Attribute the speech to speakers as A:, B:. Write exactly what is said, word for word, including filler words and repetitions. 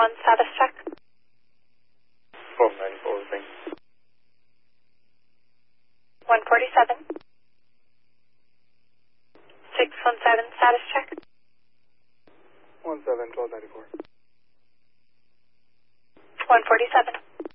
A: one status check.
B: twelve ninety-four, thank you.
A: one forty-seven. six one seven status check.
B: one seven, twelve ninety-four.
A: one forty-seven.